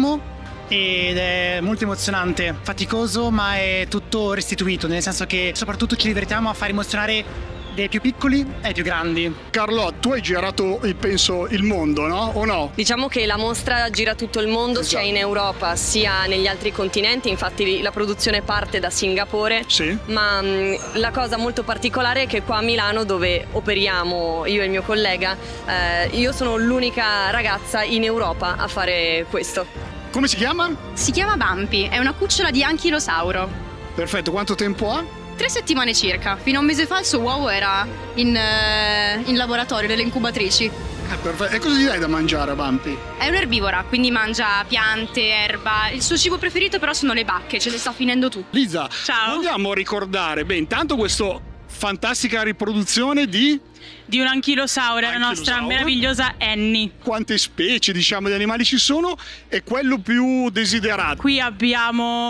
primo ed è molto emozionante, faticoso, ma è tutto restituito, nel senso che soprattutto ci divertiamo a far emozionare dai più piccoli ai più grandi. Carlo, tu hai girato, penso, il mondo, no? O no? Diciamo che la mostra gira tutto il mondo, Esatto. sia in Europa sia negli altri continenti, infatti la produzione parte da Singapore, Sì. ma la cosa molto particolare è che qua a Milano, dove operiamo io e il mio collega, io sono l'unica ragazza in Europa a fare questo. Come si chiama? Si chiama Bumpy, è una cucciola di anchilosauro. Perfetto, quanto tempo ha? 3 settimane circa. Fino a un mese fa il suo uovo era in laboratorio, nelle incubatrici. Perfetto. E cosa gli dai da mangiare a Bumpy? È un'erbivora, quindi mangia piante, erba. Il suo cibo preferito però sono le bacche, ce le sta finendo tutte. Lisa, Ciao. vogliamo ricordare, intanto questa fantastica riproduzione di un anchilosauro, la nostra Anchilosauro. meravigliosa Annie. quante specie, diciamo, di animali ci sono e quello più desiderato. Qui abbiamo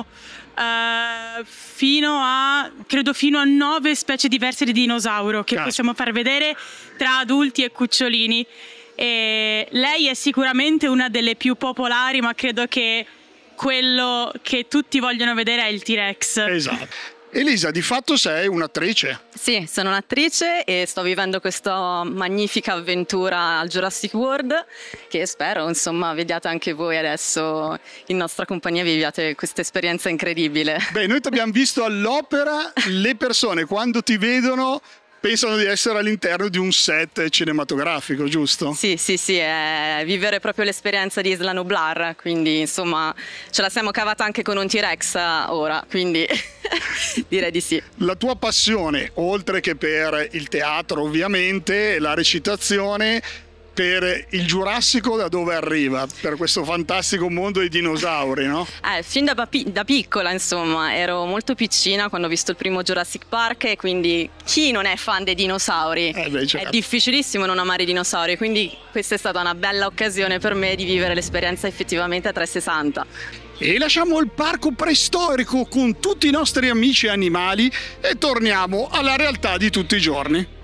fino a 9 specie diverse di dinosauro che possiamo far vedere tra adulti e cucciolini. E lei è sicuramente una delle più popolari, ma credo che quello che tutti vogliono vedere è il T-Rex. Esatto. Elisa, di fatto sei un'attrice. Sì, sono un'attrice e sto vivendo questa magnifica avventura al Jurassic World, che spero, insomma, vediate anche voi adesso in nostra compagnia, viviate questa esperienza incredibile. Noi ti abbiamo visto all'opera, le persone quando ti vedono pensano di essere all'interno di un set cinematografico, giusto? Sì, è vivere proprio l'esperienza di Isla Nublar, quindi insomma ce la siamo cavata anche con un T-Rex ora, quindi direi di sì. La tua passione, oltre che per il teatro ovviamente, la recitazione, per il Giurassico da dove arriva? Per questo fantastico mondo dei dinosauri, no? Fin da piccola, insomma, ero molto piccina quando ho visto il primo Jurassic Park e quindi chi non è fan dei dinosauri? Certo. È difficilissimo non amare i dinosauri, quindi questa è stata una bella occasione per me di vivere l'esperienza effettivamente a 360. E lasciamo il parco preistorico con tutti i nostri amici animali e torniamo alla realtà di tutti i giorni.